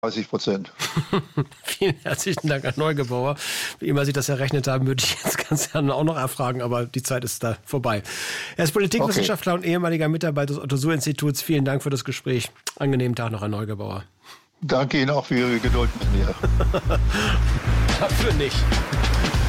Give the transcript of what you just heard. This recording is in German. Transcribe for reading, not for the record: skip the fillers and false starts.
30%. Vielen herzlichen Dank, Herr Neugebauer. Wie immer Sie das errechnet haben, würde ich jetzt ganz gerne auch noch erfragen, aber die Zeit ist da vorbei. Er ist Politikwissenschaftler und ehemaliger Mitarbeiter des Otto-Suhr-Instituts. Vielen Dank für das Gespräch. Angenehmen Tag noch, Herr Neugebauer. Danke Ihnen auch für Ihre Geduld mit mir. Dafür nicht.